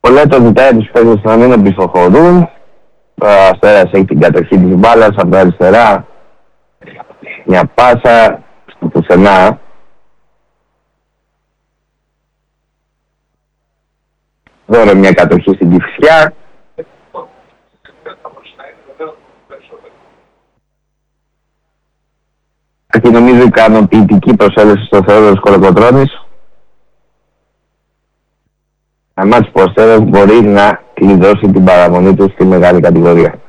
Πολλές το ζητάει τους παίκτες να μην οπισθοχωρούν. Ο Αστέρας έχει την κατοχή της μπάλας από τα αριστερά. Μια πάσα στο πουθενά. Δώρο μια κατοχή στην Κηφισιά. Και νομίζω ικανοποιητική προσέλευση στο Θεόδωρος Κολοκοτρώνης. Ένα μάτς που ο Αστέρας μπορεί να κλειδώσει την παραμονή του στη μεγάλη κατηγορία.